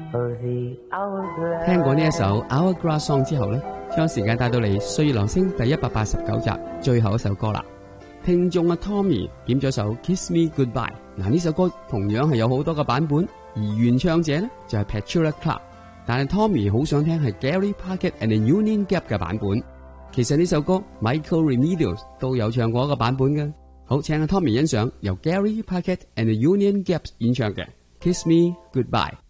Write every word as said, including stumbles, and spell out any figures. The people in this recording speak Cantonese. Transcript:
聽過呢一首 Hourglass Song 之後呢，將時間帶到嚟歲月留聲第一百八十九集最後一首歌啦。聽眾阿 Tommy 點咗首 Kiss Me Goodbye， 嗱呢首歌同樣係有好多個版本，而原唱者呢就係 Petula Clark， 但係 Tommy 好想聽係 Gary Puckett and the Union Gap 嘅版本。其實呢首歌 Michael Remedios 都有唱過一個版本嘅。好，請阿 Tommy 欣賞由 Gary Puckett and the Union Gap 演唱嘅 Kiss Me Goodbye。